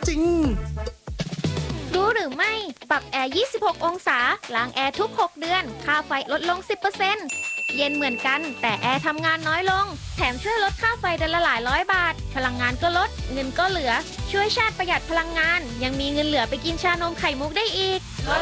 จริงรู้หรือไม่ ปรับแอร์ 26 องศา ล้างแอร์ทุก 6 เดือน ค่าไฟลดลง 10% เย็นเหมือนกัน แต่แอร์ทำงานน้อยลง แถมช่วยลดค่าไฟเดือนละหลายร้อยบาท พลังงานก็ลด เงินก็เหลือ ช่วยชาติประหยัดพลังงาน ยังมีเงินเหลือไปกินชานมไข่มุกได้อีกลด